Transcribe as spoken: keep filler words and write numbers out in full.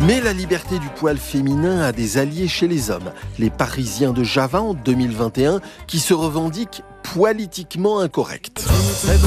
Mais la liberté du poil féminin a des alliés chez les hommes. Les Parisiens de Java en deux mille vingt et un qui se revendiquent politiquement incorrects.